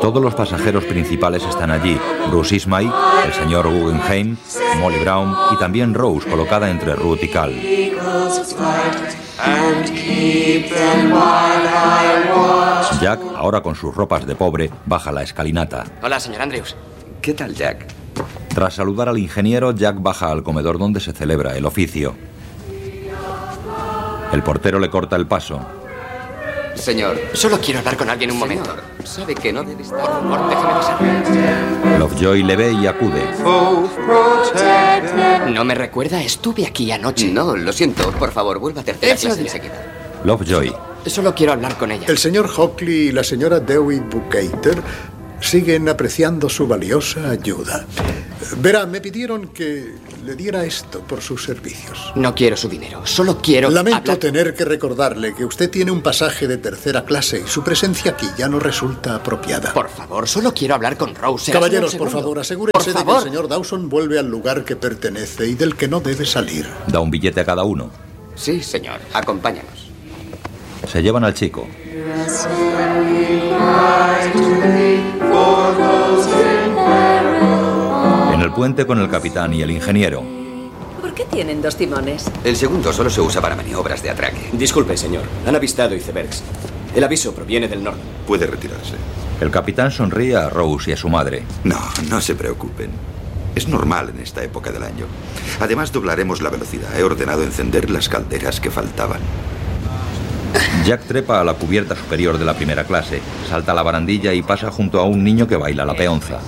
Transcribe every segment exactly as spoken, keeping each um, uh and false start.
Todos los pasajeros principales están allí. Bruce Ismay, el señor Guggenheim, Molly Brown y también Rose, colocada entre Ruth y Cal. Jack, ahora con sus ropas de pobre, baja la escalinata. Hola, señor Andrews. ¿Qué tal, Jack? Tras saludar al ingeniero, Jack baja al comedor donde se celebra el oficio. El portero le corta el paso. Señor, solo quiero hablar con alguien un señor, momento. ¿Sabe que no debe estar? Por favor, déjeme pasar. Lovejoy le ve y acude. ¿No me recuerda? Estuve aquí anoche. No, lo siento. Por favor, vuelva a tercera Eso clase diré. enseguida. Lovejoy. Solo quiero hablar con ella. El señor Hockley y la señora Dewey Bucater siguen apreciando su valiosa ayuda. Verá, me pidieron que le diera esto por sus servicios. No quiero su dinero, solo quiero Lamento hablar... tener que recordarle que usted tiene un pasaje de tercera clase y su presencia aquí ya no resulta apropiada. Por favor, solo quiero hablar con Rose. Será Caballeros, solo un por segundo. favor, asegúrense Por de que favor. el señor Dawson vuelve al lugar que pertenece y del que no debe salir. Da un billete a cada uno. Sí, señor. Acompáñanos. Se llevan al chico. En el puente con el capitán y el ingeniero. ¿Por qué tienen dos timones? El segundo solo se usa para maniobras de atraque. Disculpe, señor. Han avistado icebergs. El aviso proviene del norte. Puede retirarse. El capitán sonríe a Rose y a su madre. No, no se preocupen. Es normal en esta época del año. Además, doblaremos la velocidad. He ordenado encender las calderas que faltaban. Jack trepa a la cubierta superior de la primera clase, salta a la barandilla y pasa junto a un niño que baila la peonza.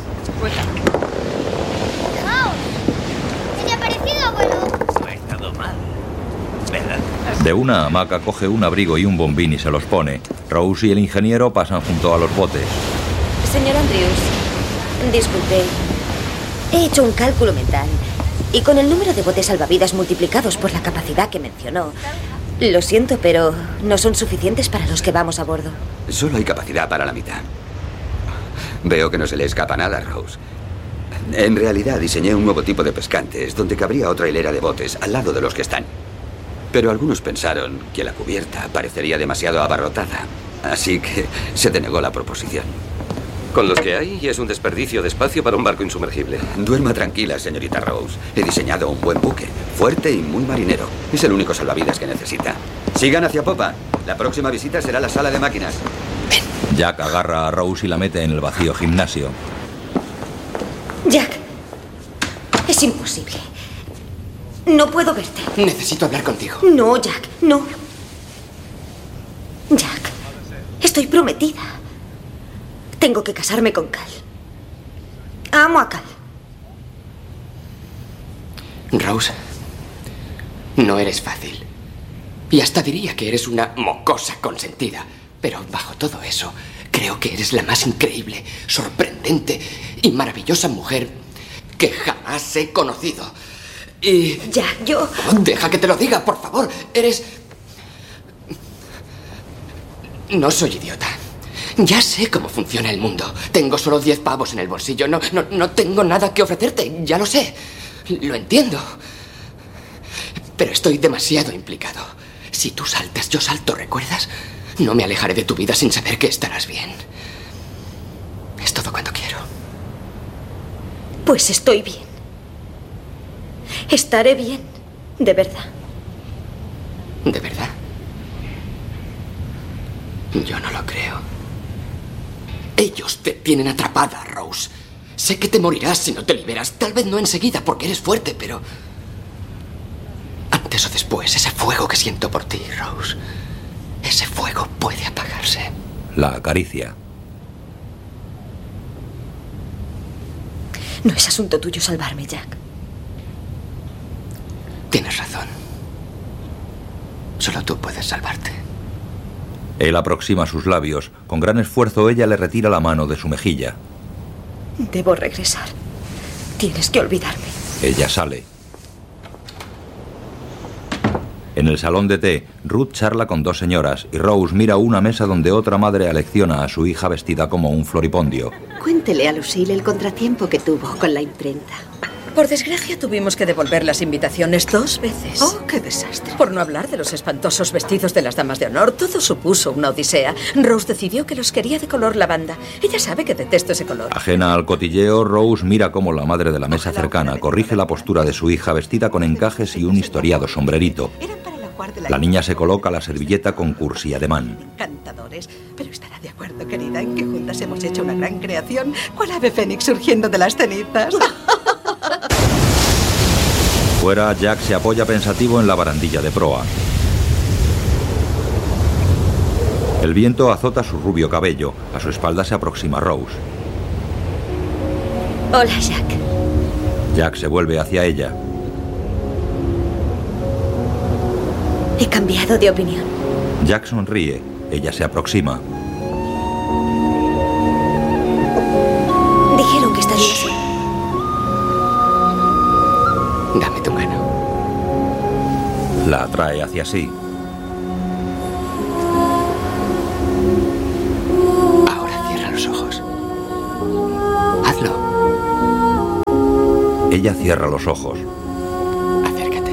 ¿Qué te ha parecido, abuelo? No ha estado mal, ¿verdad? De una hamaca coge un abrigo y un bombín y se los pone. Rose y el ingeniero pasan junto a los botes. Señor Andrews, disculpe. He hecho un cálculo mental y con el número de botes salvavidas multiplicados por la capacidad que mencionó, lo siento, pero no son suficientes para los que vamos a bordo. Solo hay capacidad para la mitad. Veo que no se le escapa nada, Rose. En realidad diseñé un nuevo tipo de pescantes donde cabría otra hilera de botes al lado de los que están. Pero algunos pensaron que la cubierta parecería demasiado abarrotada, así que se denegó la proposición. Con los que hay, es un desperdicio de espacio para un barco insumergible. Duerma tranquila, señorita Rose. He diseñado un buen buque, fuerte y muy marinero. Es el único salvavidas que necesita. Sigan hacia popa. La próxima visita será la sala de máquinas. Jack agarra a Rose y la mete en el vacío gimnasio. Jack, es imposible. No puedo verte. Necesito hablar contigo. No, Jack, no. Jack, estoy prometida. Tengo que casarme con Cal. Amo a Cal. Rose, no eres fácil. Y hasta diría que eres una mocosa consentida. Pero bajo todo eso, creo que eres la más increíble, sorprendente y maravillosa mujer que jamás he conocido. Y... Jack, yo... Oh, deja que te lo diga, por favor. Eres... No soy idiota. Ya sé cómo funciona el mundo. Tengo solo diez pavos en el bolsillo. No, no, no tengo nada que ofrecerte. Ya lo sé. Lo entiendo. Pero estoy demasiado implicado. Si tú saltas, yo salto, ¿recuerdas? No me alejaré de tu vida sin saber que estarás bien. Es todo cuanto quiero. Pues estoy bien. Estaré bien. De verdad. ¿De verdad? Yo no lo creo. Ellos te tienen atrapada, Rose. Sé que te morirás si no te liberas. Tal vez no enseguida, porque eres fuerte, pero... antes o después, ese fuego que siento por ti, Rose, ese fuego puede apagarse. La acaricia. No es asunto tuyo salvarme, Jack. Tienes razón. Solo tú puedes salvarte. Él aproxima sus labios. Con gran esfuerzo ella le retira la mano de su mejilla. Debo regresar. Tienes que olvidarme. Ella sale. En el salón de té, Ruth charla con dos señoras y Rose mira una mesa donde otra madre alecciona a su hija vestida como un floripondio. Cuéntele a Lucille el contratiempo que tuvo con la imprenta. Por desgracia tuvimos que devolver las invitaciones dos veces. ¡Oh, qué desastre! Por no hablar de los espantosos vestidos de las damas de honor, todo supuso una odisea. Rose decidió que los quería de color lavanda. Ella sabe que detesto ese color. Ajena al cotilleo, Rose mira cómo la madre de la mesa cercana corrige la postura de su hija vestida con encajes y un historiado sombrerito. La niña se coloca la servilleta con cursi ademán. Encantadores. Pero estará de acuerdo, querida, en que juntas hemos hecho una gran creación, cual ave fénix surgiendo de las cenizas. Fuera, Jack se apoya pensativo en la barandilla de proa. El viento azota su rubio cabello. A su espalda se aproxima Rose. Hola, Jack. Jack se vuelve hacia ella. He cambiado de opinión. Jack sonríe. Ella se aproxima. Dijeron que estaría así. Dame tu mano. La atrae hacia sí. Ahora cierra los ojos. Hazlo. Ella cierra los ojos. Acércate.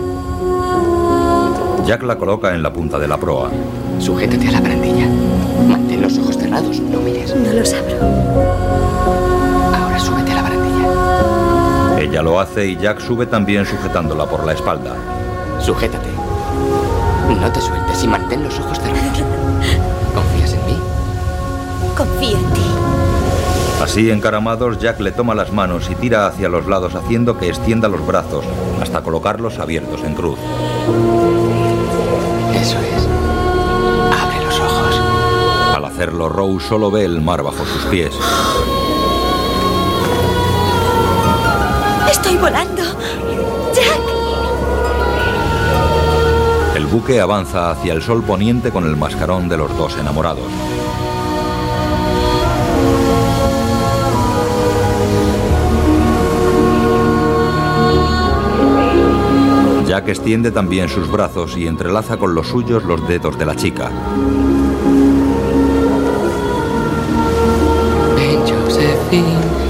Jack la coloca en la punta de la proa. Sujétate a la barandilla. Mantén los ojos cerrados, no mires. No los abro. Ahora súbete a la barandilla. Ella lo hace y Jack sube también sujetándola por la espalda. Sujétate. No te sueltes y mantén los ojos cerrados. ¿Confías en mí? Confío en ti. Así encaramados, Jack le toma las manos y tira hacia los lados haciendo que extienda los brazos hasta colocarlos abiertos en cruz. Eso es. Abre los ojos. Al hacerlo, Rose solo ve el mar bajo sus pies. ¡Estoy volando! ¡Jack! El buque avanza hacia el sol poniente con el mascarón de los dos enamorados. Jack extiende también sus brazos y entrelaza con los suyos los dedos de la chica.